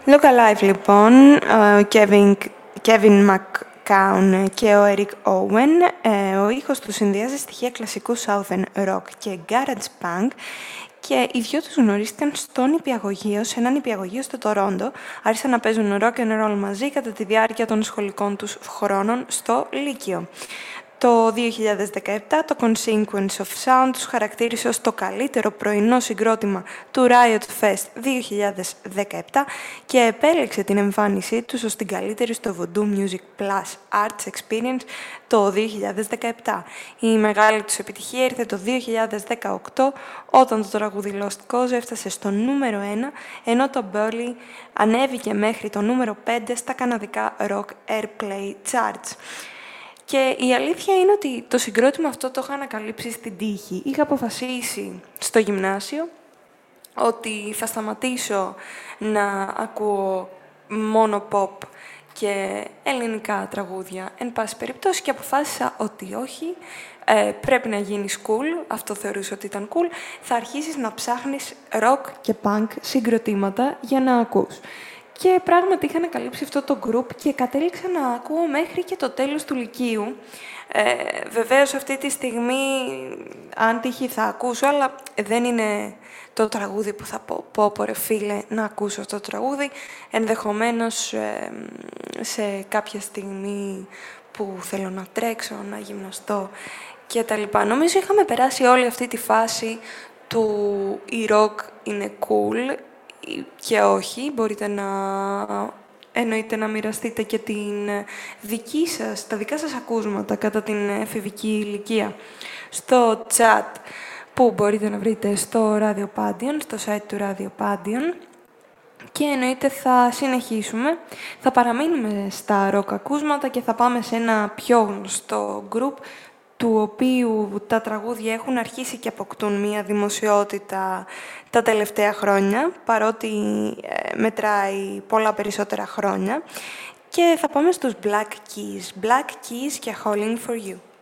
Look Alive λοιπόν, ο Kevin McCown και ο Eric Owen. Ο ήχος του συνδυάζει στοιχεία κλασικού Southern Rock και Garage Punk και οι δυο τους γνωρίστηκαν στον νηπιαγωγείο, σε ένα νηπιαγωγείο στο Τορόντο. Άρχισαν να παίζουν rock and roll μαζί κατά τη διάρκεια των σχολικών τους χρόνων στο Λύκειο. Το 2017 το Consequence of Sound τους χαρακτήρισε ως το καλύτερο πρωινό συγκρότημα του Riot Fest 2017 και επέλεξε την εμφάνισή τους ως την καλύτερη στο Voodoo Music Plus Arts Experience το 2017. Η μεγάλη τους επιτυχία ήρθε το 2018 όταν το τραγούδι Lost Cause έφτασε στο νούμερο 1, ενώ το Burley ανέβηκε μέχρι το νούμερο 5 στα καναδικά Rock Airplay Charts. Και η αλήθεια είναι ότι το συγκρότημα αυτό το είχα ανακαλύψει στην τύχη. Είχα αποφασίσει στο γυμνάσιο ότι θα σταματήσω να ακούω μόνο pop και ελληνικά τραγούδια εν πάση περιπτώσει και αποφάσισα ότι όχι, πρέπει να γίνεις cool, αυτό θεωρούσα ότι ήταν cool, θα αρχίσεις να ψάχνεις rock και punk συγκροτήματα για να ακούς. Και πράγματι είχα ανακαλύψει αυτό το group και κατέληξα να ακούω μέχρι και το τέλος του Λυκείου. Βεβαίως αυτή τη στιγμή, αν τύχει θα ακούσω, αλλά δεν είναι το τραγούδι που θα πω ρε φίλε, να ακούσω αυτό το τραγούδι. Ενδεχομένως σε κάποια στιγμή που θέλω να τρέξω, να γυμναστώ και τα λοιπά. Νομίζω είχαμε περάσει όλη αυτή τη φάση του η rock είναι cool, και όχι, μπορείτε να εννοείται να μοιραστείτε και τα δικά σας ακούσματα κατά την εφηβική ηλικία στο chat που μπορείτε να βρείτε στο Radio Pandion, στο site του Radio Pandion. Και εννοείται θα συνεχίσουμε, θα παραμείνουμε στα rock ακούσματα και θα πάμε σε ένα πιο γνωστό group του οποίου τα τραγούδια έχουν αρχίσει και αποκτούν μία δημοσιότητα τα τελευταία χρόνια, παρότι μετράει πολλά περισσότερα χρόνια. Και θα πάμε στους Black Keys. Black Keys και Calling for You.